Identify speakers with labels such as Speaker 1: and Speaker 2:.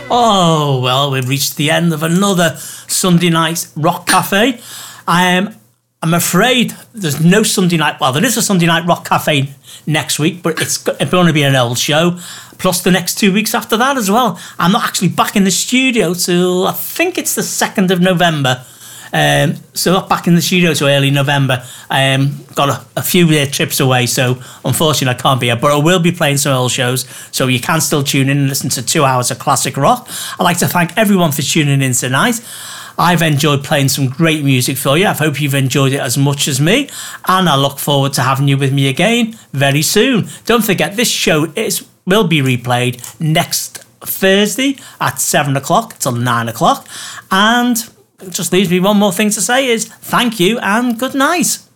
Speaker 1: Oh, well, we've reached the end of another Sunday night rock cafe. I'm afraid there's no Sunday night. Well, there is a Sunday night rock cafe next week, but it's going to be an old show. Plus the next 2 weeks after that as well. I'm not actually back in the studio till I think it's the 2nd of November. So not back in the studio till early November. Got a few trips away, so unfortunately I can't be here. But I will be playing some old shows, so you can still tune in and listen to 2 hours of classic rock. I'd like to thank everyone for tuning in tonight. I've enjoyed playing some great music for you. I hope you've enjoyed it as much as me, and I look forward to having you with me again very soon. Don't forget, this show will be replayed next Thursday at 7 o'clock till 9 o'clock. And it just leaves me one more thing to say is thank you and good night.